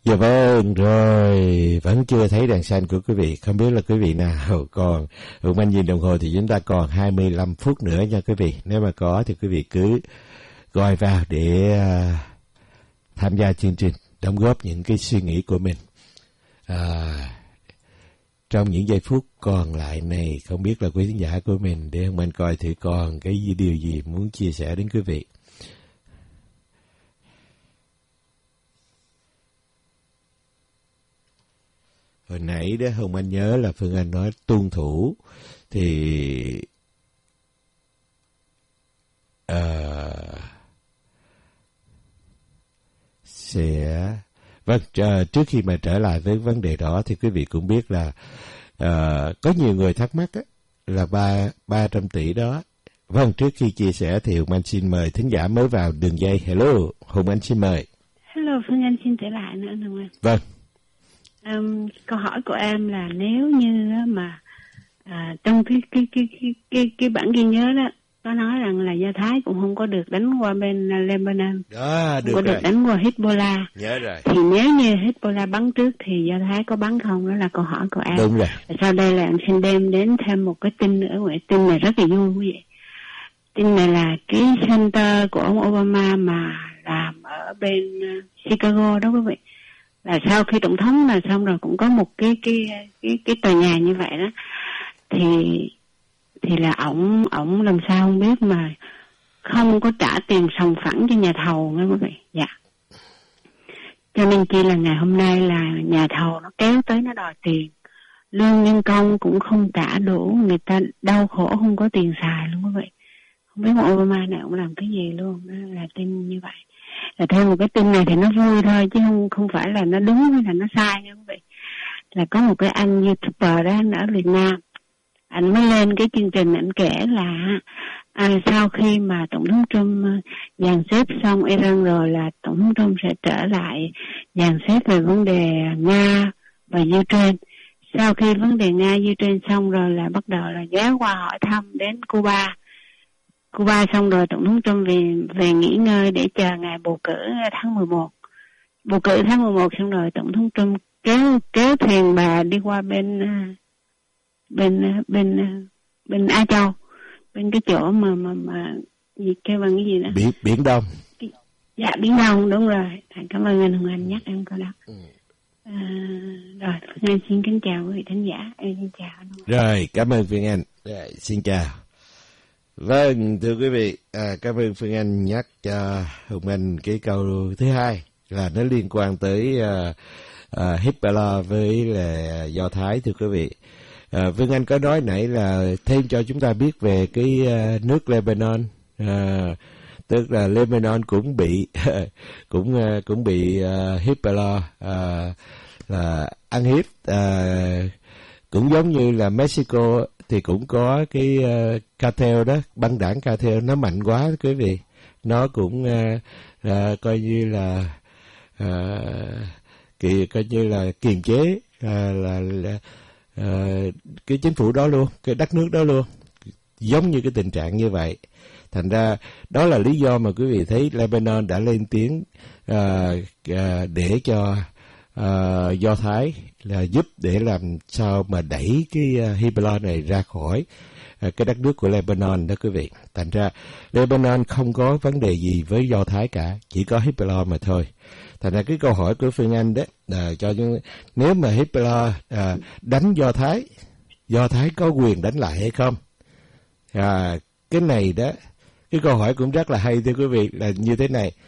Dạ vâng, rồi, vẫn chưa thấy đèn xanh của quý vị, không biết là quý vị nào còn. Hùng Anh nhìn đồng hồ thì chúng ta còn 25 phút nữa nha quý vị. Nếu mà có thì quý vị cứ gọi vào để tham gia chương trình, đóng góp những cái suy nghĩ của mình. Trong những giây phút còn lại này, không biết là quý khán giả của mình, để Hùng Anh coi thử còn cái điều gì muốn chia sẻ đến quý vị. Hồi nãy đó Hùng Anh nhớ là Phương Anh nói tuân thủ thì trước khi mà trở lại với vấn đề đó thì quý vị cũng biết là có nhiều người thắc mắc á, là 300 tỷ đó. Vâng, trước khi chia sẻ thì Hùng Anh xin mời thính giả mới vào đường dây. Hello, Hùng Anh xin mời. Hello, Phương Anh xin trở lại nữa Hùng Anh. Vâng. Câu hỏi của em là nếu như mà trong cái bản ghi nhớ đó có nói rằng là Do Thái cũng không có được đánh qua bên Lebanon, không có được đánh qua Hezbollah. Nhớ rồi. Thì nếu như Hezbollah bắn trước thì Do Thái có bắn không? Đó là câu hỏi của em. Đúng rồi. Sau đây là em xin đem đến thêm một cái tin nữa. Tin này rất là vui quý vị. Tin này là cái center của ông Obama mà làm ở bên Chicago đó quý vị. Là sau khi tổng thống là xong rồi cũng có một cái tòa nhà như vậy đó, thì là ổng làm sao không biết mà không có trả tiền sòng phẳng cho nhà thầu nghe quý vị. Dạ. Cho nên chi là ngày hôm nay là nhà thầu nó kéo tới nó đòi tiền, lương nhân công cũng không trả đủ, người ta đau khổ không có tiền xài luôn quý vị. Không biết ông Obama này ông làm cái gì luôn, đó là tin như vậy. Là theo một cái tin này thì nó vui thôi chứ không phải là nó đúng hay là nó sai nha quý vị. Là có một cái anh YouTuber đó, anh ở Việt Nam, anh mới lên cái chương trình, anh kể là sau khi mà tổng thống Trump dàn xếp xong Iran rồi là tổng thống Trump sẽ trở lại dàn xếp về vấn đề Nga và Ukraine. Sau khi vấn đề Nga Ukraine xong rồi là bắt đầu là ghé qua hỏi thăm đến Cuba xong rồi tổng thống Trump về nghỉ ngơi để chờ ngày bầu cử tháng 11. Bầu cử tháng 11 xong rồi tổng thống Trump kéo thuyền bà đi qua bên Á Châu, bên cái chỗ mà gì kêu bằng cái gì nữa? Biển Đông. Dạ, Biển Đông, đúng rồi. Cảm ơn anh Hùng Anh nhắc em câu đó. Rồi, Phương Anh xin kính chào quý vị thính giả. Em xin chào anh. Rồi, cảm ơn Phương Anh. Rồi, xin chào. Vâng, thưa quý vị, cảm ơn Phương Anh nhắc cho Hùng Anh cái câu thứ hai là nó liên quan tới Hezbollah với là Do Thái, thưa quý vị. Phương Anh có nói nãy là thêm cho chúng ta biết về cái nước Lebanon, tức là Lebanon cũng bị Hezbollah là ăn hiếp, cũng giống như là Mexico thì cũng có cái cartel đó, băng đảng cartel nó mạnh quá quý vị, nó cũng coi như là coi như là kiềm chế cái chính phủ đó luôn, cái đất nước đó luôn, giống như cái tình trạng như vậy. Thành ra đó là lý do mà quý vị thấy Lebanon đã lên tiếng để cho Do Thái là giúp để làm sao mà đẩy cái Hezbollah này ra khỏi cái đất nước của Lebanon đó quý vị. Thành ra Lebanon không có vấn đề gì với Do Thái cả, chỉ có Hezbollah mà thôi. Thành ra cái câu hỏi của Phương Anh đó cho nếu mà Hezbollah đánh Do Thái có quyền đánh lại hay không? Cái này đó, cái câu hỏi cũng rất là hay thưa quý vị, là như thế này.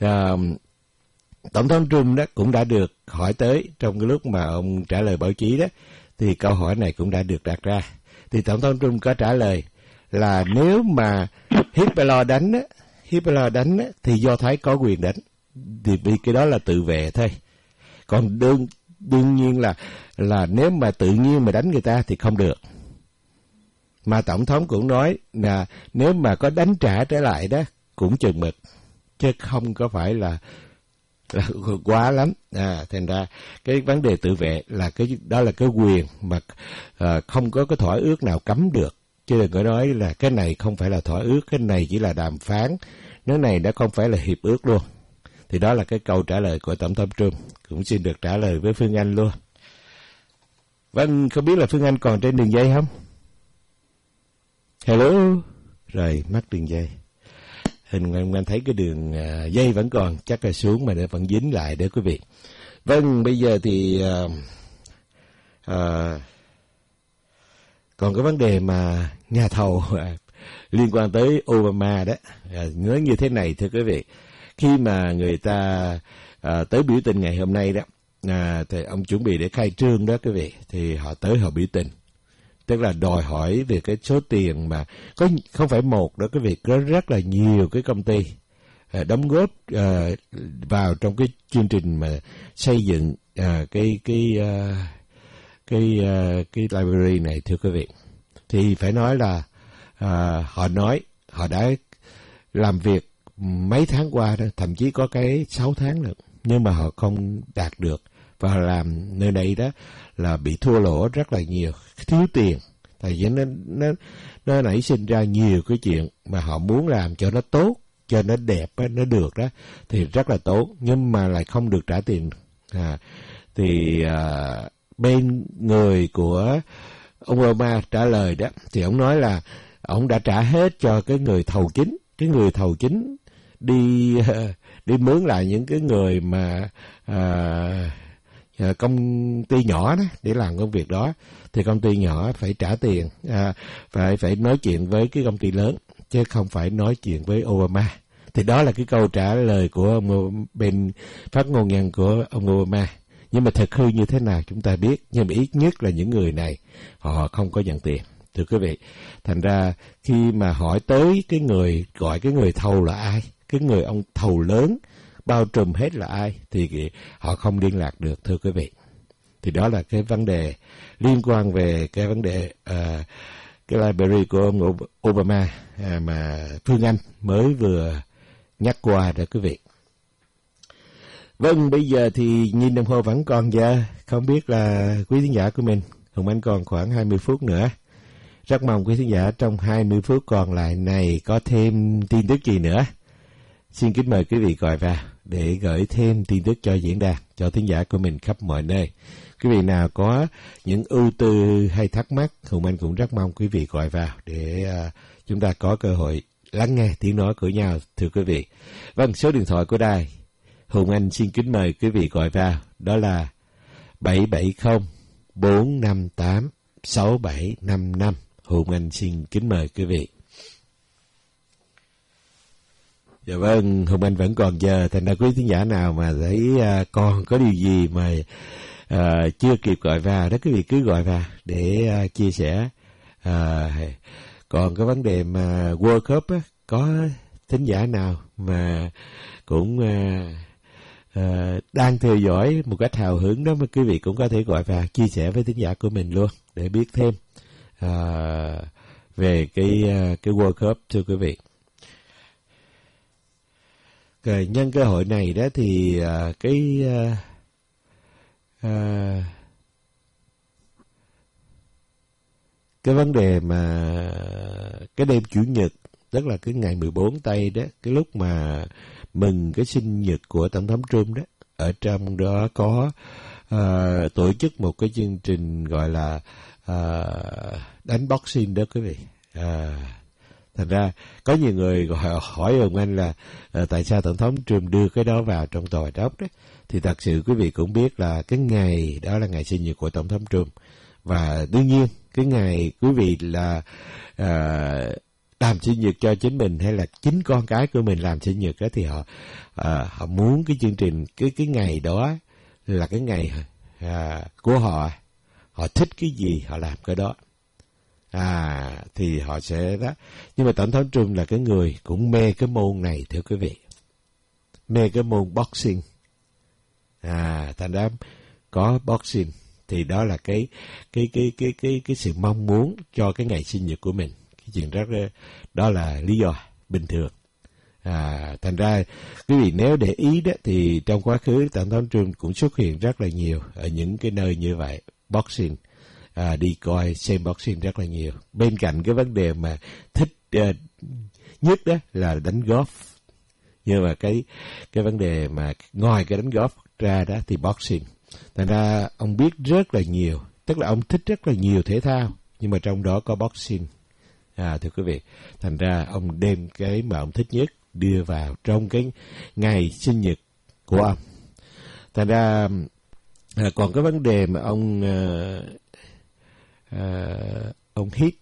Tổng thống Trump đó cũng đã được hỏi tới trong cái lúc mà ông trả lời báo chí đó, thì câu hỏi này cũng đã được đặt ra. Thì Tổng thống Trump có trả lời là nếu mà Hezbollah đánh thì Do Thái có quyền đánh, thì vì cái đó là tự vệ thôi. Còn đương nhiên là nếu mà tự nhiên mà đánh người ta thì không được. Mà tổng thống cũng nói là nếu mà có đánh trả trở lại đó cũng chừng mực, chứ không có phải là quá lắm. Thành ra cái vấn đề tự vệ là đó là cái quyền mà không có cái thỏa ước nào cấm được. Chứ đừng có nói là cái này không phải là thỏa ước, cái này chỉ là đàm phán, cái này đã không phải là hiệp ước luôn. Thì đó là cái câu trả lời của Tổng thống Trump, cũng xin được trả lời với Phương Anh luôn. Vâng, không biết là Phương Anh còn trên đường dây không? Hello. Rồi, mất đường dây. Hình anh thấy cái đường dây vẫn còn, chắc là xuống mà nó vẫn dính lại đấy quý vị. Vâng, bây giờ thì còn cái vấn đề mà nhà thầu liên quan tới Obama đó, nói như thế này thưa quý vị. Khi mà người ta tới biểu tình ngày hôm nay đó, thì ông chuẩn bị để khai trương đó quý vị, thì họ tới họ biểu tình. Tức là đòi hỏi về cái số tiền mà có không phải một đó quý vị, có rất là nhiều cái công ty đóng góp vào trong cái chương trình mà xây dựng cái library này thưa quý vị. Thì phải nói là họ đã làm việc mấy tháng qua đó, thậm chí có cái 6 tháng nữa, nhưng mà họ không đạt được, và làm nơi đây đó là bị thua lỗ rất là nhiều, thiếu tiền. Tại vì nó nảy sinh ra nhiều cái chuyện mà họ muốn làm cho nó tốt, cho nó đẹp, nó được đó, thì rất là tốt, nhưng mà lại không được trả tiền. Bên người của ông Obama trả lời đó, thì ông nói là ông đã trả hết cho cái người thầu chính. Cái người thầu chính đi mướn lại những cái người mà công ty nhỏ đó để làm công việc đó, thì công ty nhỏ phải trả tiền, phải nói chuyện với cái công ty lớn, chứ không phải nói chuyện với Obama. Thì đó là cái câu trả lời của ông bên phát ngôn nhân của ông Obama. Nhưng mà thật hư như thế nào chúng ta biết, nhưng mà ít nhất là những người này họ không có nhận tiền, thưa quý vị. Thành ra khi mà hỏi tới cái người, gọi cái người thầu là ai, cái người ông thầu lớn bao trùm hết là ai, thì họ không liên lạc được, thưa quý vị. Thì đó là cái vấn đề liên quan về cái vấn đề cái library của ông Obama mà Phương Anh mới vừa nhắc qua đó quý vị. Vâng, bây giờ thì nhìn đồng hồ vẫn còn giờ, không biết là quý thính giả của mình, Hùng Anh còn khoảng 20 phút nữa. Rất mong quý thính giả trong 20 phút còn lại này có thêm tin tức gì nữa. Xin kính mời quý vị gọi vào để gửi thêm tin tức cho diễn đàn, cho thính giả của mình khắp mọi nơi. Quý vị nào có những ưu tư hay thắc mắc, Hùng Anh cũng rất mong quý vị gọi vào để chúng ta có cơ hội lắng nghe tiếng nói của nhau, thưa quý vị. Vâng, số điện thoại của đài Hùng Anh xin kính mời quý vị gọi vào, đó là 770-458-6755. Hùng Anh xin kính mời quý vị. Dạ vâng, Hùng Anh vẫn còn giờ, thành ra quý thính giả nào mà thấy còn có điều gì mà chưa kịp gọi vào đó, quý vị cứ gọi vào để chia sẻ. Còn cái vấn đề mà World Cup á, có thính giả nào mà cũng đang theo dõi một cách hào hứng đó, mà quý vị cũng có thể gọi vào chia sẻ với thính giả của mình luôn để biết thêm về cái World Cup, thưa quý vị. Rồi, nhân cơ hội này đó thì cái vấn đề mà cái đêm Chủ nhật, tức là cái ngày 14 Tây đó, cái lúc mà mừng cái sinh nhật của Tổng thống Trump đó, ở trong đó có tổ chức một cái chương trình gọi là đánh boxing đó quý vị. Thành ra có nhiều người hỏi ông anh là tại sao Tổng thống Trump đưa cái đó vào trong tòa đốc đó. Thì thật sự quý vị cũng biết là cái ngày đó là ngày sinh nhật của Tổng thống Trump. Và đương nhiên cái ngày quý vị là làm sinh nhật cho chính mình, hay là chính con cái của mình làm sinh nhật đó, thì họ muốn cái chương trình, cái ngày đó là cái ngày của họ. Họ thích cái gì họ làm cái đó. Thì họ sẽ đó. Nhưng mà Tổng thống Trump là cái người cũng mê cái môn này, thưa quý vị. Mê cái môn boxing. Thành ra có boxing thì đó là cái sự mong muốn cho cái ngày sinh nhật của mình. Cái chuyện đó là lý do bình thường. Thành ra quý vị nếu để ý đó, thì trong quá khứ Tổng thống Trump cũng xuất hiện rất là nhiều ở những cái nơi như vậy, boxing. Đi coi xem boxing rất là nhiều. Bên cạnh cái vấn đề mà thích nhất đó là đánh golf. Nhưng mà cái vấn đề mà ngoài cái đánh golf ra đó thì boxing. Thành ra ông biết rất là nhiều, tức là ông thích rất là nhiều thể thao, nhưng mà trong đó có boxing. Thưa quý vị, thành ra ông đem cái mà ông thích nhất đưa vào trong cái ngày sinh nhật của ông. Thành ra còn cái vấn đề mà ông hit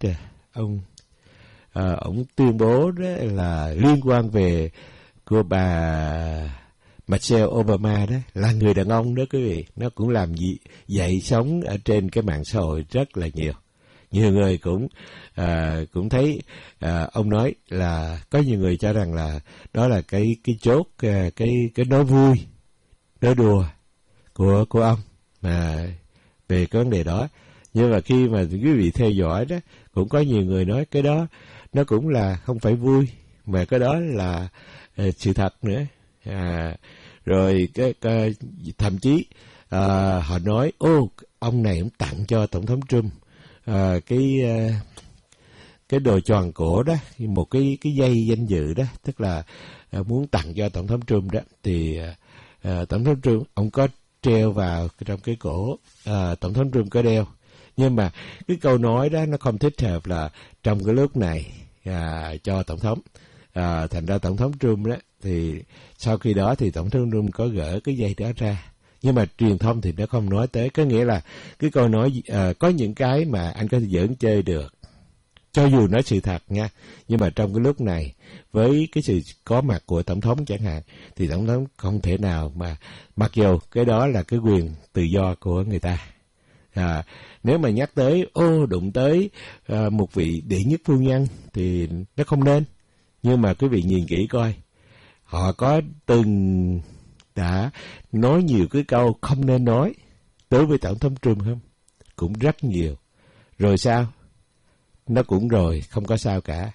ông tuyên bố đó là liên quan về của bà Michelle Obama đó, là người đàn ông đó quý vị, nó cũng làm gì dậy sóng ở trên cái mạng xã hội rất là nhiều. Nhiều người cũng thấy ông nói là có nhiều người cho rằng là đó là cái chốt cái nói vui, nói đùa của ông mà về cái vấn đề đó. Nhưng mà khi mà quý vị theo dõi đó, cũng có nhiều người nói cái đó nó cũng là không phải vui, mà cái đó là sự thật nữa. Rồi cái thậm chí họ nói ông này cũng tặng cho tổng thống Trump cái đồ tròn cổ đó, một cái dây danh dự đó, tức là muốn tặng cho tổng thống Trump đó. Thì tổng thống Trump ông có treo vào trong cái cổ, tổng thống Trump có đeo. Nhưng mà cái câu nói đó nó không thích hợp là trong cái lúc này cho tổng thống. Thành ra tổng thống Trump đó thì sau khi đó thì tổng thống Trump có gỡ cái dây đó ra, nhưng mà truyền thông thì nó không nói tới. Có nghĩa là cái câu nói có những cái mà anh có thể giỡn chơi được, cho dù nói sự thật nha, nhưng mà trong cái lúc này với cái sự có mặt của tổng thống chẳng hạn, thì tổng thống không thể nào mà, mặc dù cái đó là cái quyền tự do của người ta. Nếu mà nhắc tới đụng tới một vị đệ nhất phu nhân thì nó không nên. Nhưng mà quý vị nhìn kỹ coi, họ có từng đã nói nhiều cái câu không nên nói đối với tổng thống Trump không? Cũng rất nhiều. Rồi sao? Nó cũng rồi, không có sao cả.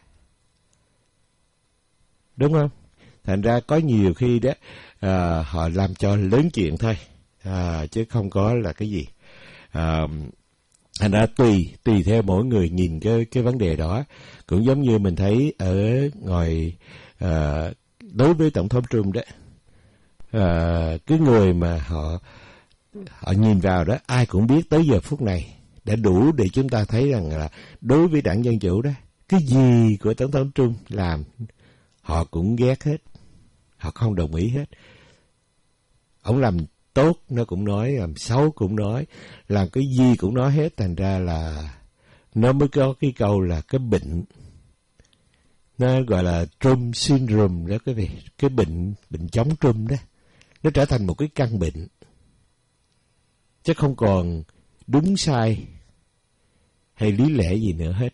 Đúng không? Thành ra có nhiều khi đó họ làm cho lớn chuyện thôi, chứ không có là cái gì. Thành ra tùy theo mỗi người nhìn cái vấn đề đó. Cũng giống như mình thấy ở ngoài đối với tổng thống Trump đó, cái người mà họ nhìn vào đó, ai cũng biết tới giờ phút này đã đủ để chúng ta thấy rằng là đối với đảng Dân Chủ đó, cái gì của tổng thống Trump làm họ cũng ghét hết, họ không đồng ý hết. Ông làm tốt nó cũng nói, làm xấu cũng nói, làm cái gì cũng nói hết. Thành ra là nó mới có cái câu là cái bệnh, nó gọi là Trump syndrome đó quý vị, cái bệnh chống Trump đó, nó trở thành một cái căn bệnh, chứ không còn đúng sai hay lý lẽ gì nữa hết.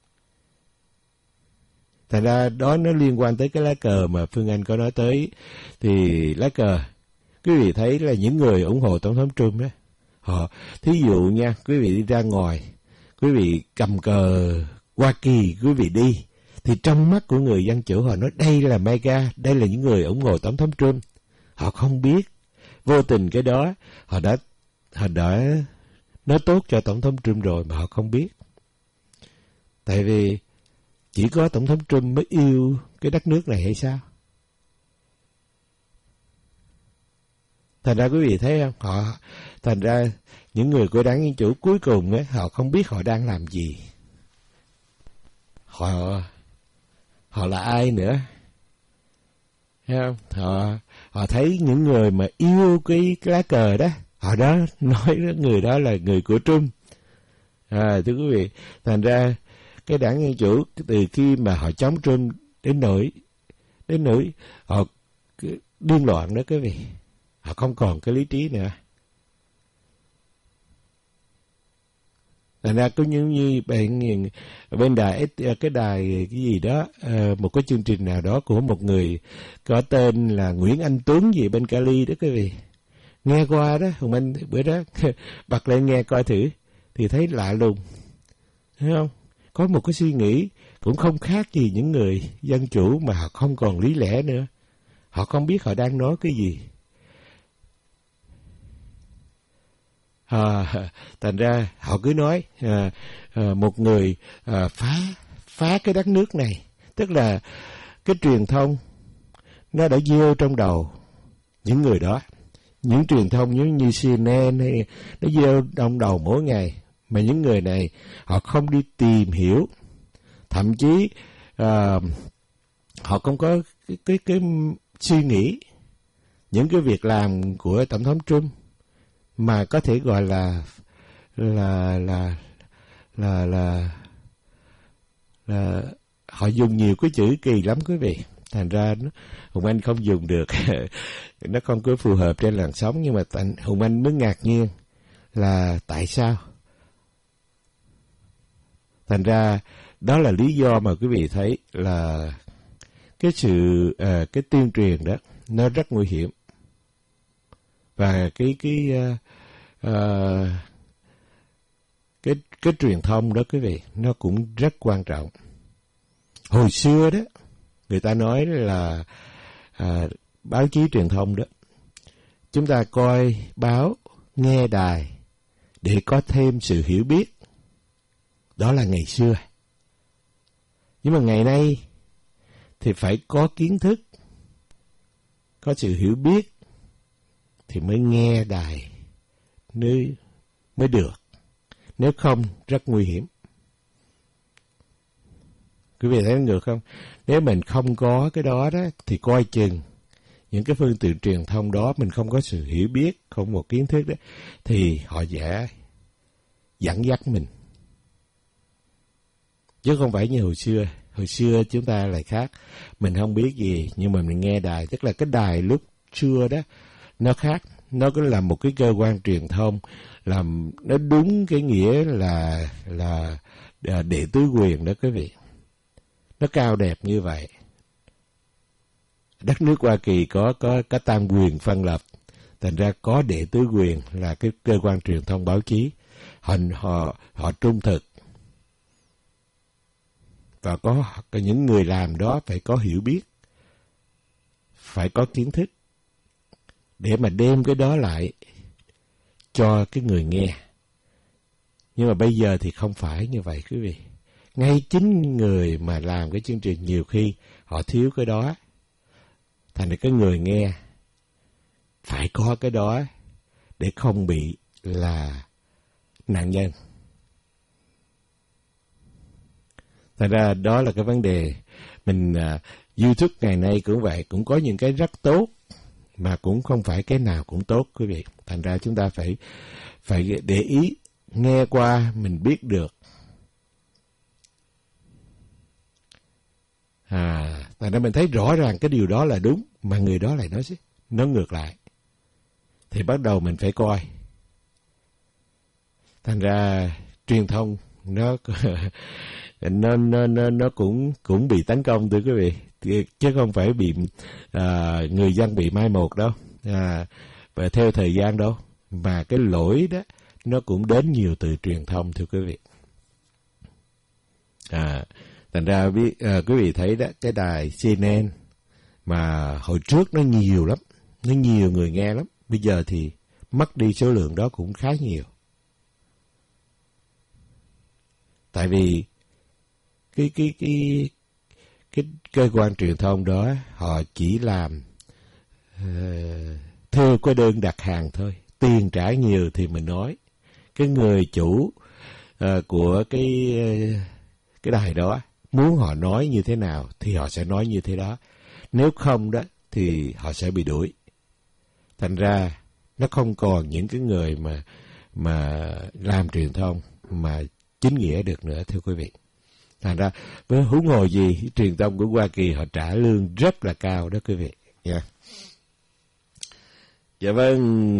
Thành ra đó nó liên quan tới cái lá cờ mà Phương Anh có nói tới. Thì lá cờ, quý vị thấy là những người ủng hộ tổng thống Trump đó, họ, thí dụ nha, quý vị đi ra ngoài, quý vị cầm cờ Hoa Kỳ, quý vị đi, thì trong mắt của người Dân Chủ họ nói đây là MAGA, đây là những người ủng hộ tổng thống Trump. Họ không biết, vô tình cái đó họ đã nói tốt cho tổng thống Trump rồi mà họ không biết. Tại vì chỉ có tổng thống Trump mới yêu cái đất nước này hay sao? Thành ra quý vị thấy không? Thành ra những người của đảng Dân Chủ cuối cùng ấy, họ không biết họ đang làm gì. Họ là ai nữa? Thấy không? Họ thấy những người mà yêu cái lá cờ đó, họ đó nói người đó là người của Trump. Thưa quý vị, thành ra cái đảng Dân Chủ từ khi mà họ chống Trump đến nỗi họ điên loạn đó quý vị, họ không còn cái lý trí nữa. Thành ra có như bên đài cái đài cái gì đó, một cái chương trình nào đó của một người có tên là Nguyễn Anh Tuấn gì bên Cali đó quý vị, nghe qua đó, Hùng Anh bữa đó bật lên nghe coi thử thì thấy lạ lùng, thấy không? Có một cái suy nghĩ cũng không khác gì những người Dân Chủ mà họ không còn lý lẽ nữa, họ không biết họ đang nói cái gì. Thành ra họ cứ nói một người phá cái đất nước này, tức là cái truyền thông nó đã gieo trong đầu những người đó. Những truyền thông như CNN hay nó gieo trong đầu mỗi ngày, mà những người này họ không đi tìm hiểu, thậm chí họ không có cái suy nghĩ những cái việc làm của Tổng thống Trump, mà có thể gọi là họ dùng nhiều cái chữ kỳ lắm quý vị. Thành ra Hùng Anh không dùng được, nó không có phù hợp trên làn sóng, nhưng mà Hùng Anh mới ngạc nhiên là tại sao. Thành ra đó là lý do mà quý vị thấy là cái cái tuyên truyền đó nó rất nguy hiểm, và cái truyền thông đó quý vị, nó cũng rất quan trọng. Hồi xưa đó, người ta nói là báo chí truyền thông đó, chúng ta coi báo, nghe đài để có thêm sự hiểu biết. Đó là ngày xưa. Nhưng mà ngày nay thì phải có kiến thức, có sự hiểu biết thì mới nghe đài mới được. Nếu không, rất nguy hiểm. Quý vị thấy được không? Nếu mình không có cái đó đó, thì coi chừng những cái phương tiện truyền thông đó mình không có sự hiểu biết, không một kiến thức đó, thì họ sẽ dẫn dắt mình. Chứ không phải như hồi xưa. Hồi xưa chúng ta lại khác. Mình không biết gì, nhưng mà mình nghe đài. Tức là cái đài lúc xưa đó, nó khác. Nó cũng là một cái cơ quan truyền thông, làm nó đúng cái nghĩa là đệ tứ quyền đó quý vị. Nó cao đẹp như vậy. Đất nước Hoa Kỳ có tam quyền phân lập. Thành ra có đệ tứ quyền là cái cơ quan truyền thông báo chí. Họ trung thực. Và có những người làm đó phải có hiểu biết, phải có kiến thức, để mà đem cái đó lại cho cái người nghe. Nhưng mà bây giờ thì không phải như vậy quý vị. Ngay chính người mà làm cái chương trình nhiều khi họ thiếu cái đó. Thành ra cái người nghe phải có cái đó để không bị là nạn nhân. Thành ra đó là cái vấn đề. Mình YouTube ngày nay cũng vậy, cũng có những cái rất tốt, mà cũng không phải cái nào cũng tốt quý vị. Thành ra chúng ta phải để ý, nghe qua mình biết được. Thành ra mình thấy rõ ràng cái điều đó là đúng, mà người đó lại nói nó ngược lại. Thì bắt đầu mình phải coi. Thành ra truyền thông nó cũng bị tấn công thưa quý vị, chứ không phải bị người dân bị mai một đâu, và theo thời gian đâu, mà cái lỗi đó nó cũng đến nhiều từ truyền thông thưa quý vị. Thành ra quý vị thấy đó, cái đài CNN mà hồi trước nó nhiều lắm, nó nhiều người nghe lắm, bây giờ thì mất đi số lượng đó cũng khá nhiều. Tại vì cái cơ quan truyền thông đó họ chỉ làm theo cái đơn đặt hàng thôi, tiền trả nhiều thì mình nói. Cái người chủ của cái đài đó muốn họ nói như thế nào thì họ sẽ nói như thế đó. Nếu không đó thì họ sẽ bị đuổi. Thành ra nó không còn những cái người mà làm truyền thông mà chính nghĩa được nữa thưa quý vị. Thành ra với huống hồ gì truyền thông của Hoa Kỳ họ trả lương rất là cao đó quý vị nha. Dạ vâng,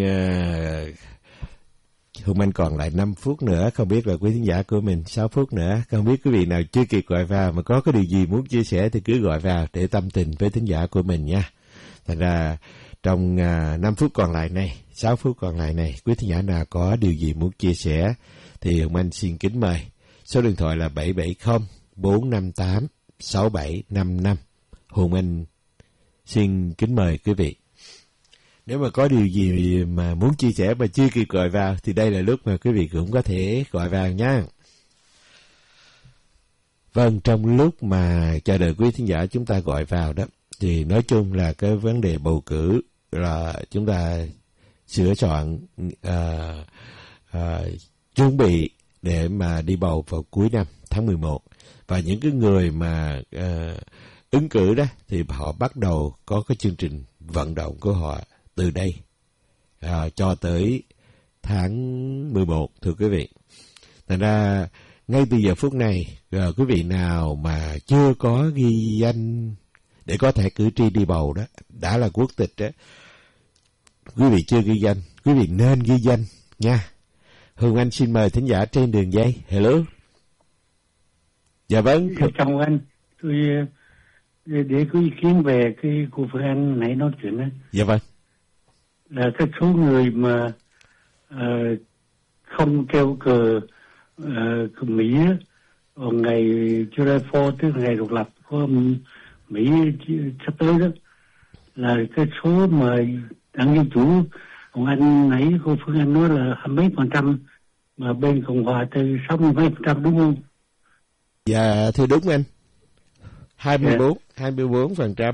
Hùng Anh còn lại 5 phút nữa, không biết là quý thính giả của mình 6 phút nữa, không biết quý vị nào chưa kịp gọi vào mà có cái điều gì muốn chia sẻ thì cứ gọi vào để tâm tình với thính giả của mình nha. Thành ra trong 5 phút còn lại này, 6 phút còn lại này, quý thính giả nào có điều gì muốn chia sẻ thì Hùng Anh xin kính mời. Số điện thoại là 770-458-6755. Hùng Anh xin kính mời quý vị. Nếu mà có điều gì mà muốn chia sẻ mà chưa kịp gọi vào thì đây là lúc mà quý vị cũng có thể gọi vào nha. Vâng, trong lúc mà chờ đợi quý thính giả chúng ta gọi vào đó Thì nói chung là cái vấn đề bầu cử là chúng ta sửa soạn, chuẩn bị để mà đi bầu vào cuối năm tháng 11. Và những cái người mà ứng cử đó thì họ bắt đầu có cái chương trình vận động của họ từ đây cho tới tháng 11, thưa quý vị. Thành ra ngay từ giờ phút này, quý vị nào mà chưa có ghi danh để có thể cử tri đi bầu đó, đã là quốc tịch đó, quý vị chưa ghi danh, quý vị nên ghi danh nha. Hùng Anh xin mời thính giả trên đường dây. Hello. Dạ vâng. Chào anh, tôi để có ý kiến về cái cô Phương Anh nãy nói chuyện đó. Dạ vâng. Là cái số người mà không treo cờ Mỹ vào ngày July 4, tức là ngày độc lập của Mỹ sắp tới đó, là cái số mà đảng Dân Chủ, còn anh nãy cô Phương Anh nói là 20%, mà bên Cộng Hòa từ 60% đúng không? Dạ thưa đúng anh. 24%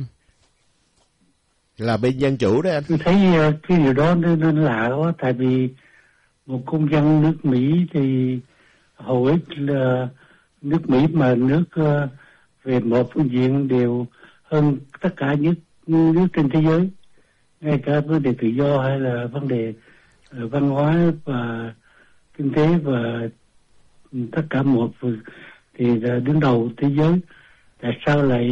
là bên Dân Chủ đó anh. Tôi thấy cái điều đó nó lạ quá, tại vì một công dân nước Mỹ thì hầu hết là nước Mỹ mà nước về một phương diện đều hơn tất cả những nước trên thế giới, ngay cả vấn đề tự do hay là vấn đề văn hóa và kinh tế và tất cả một thì là đứng đầu thế giới. Tại sao lại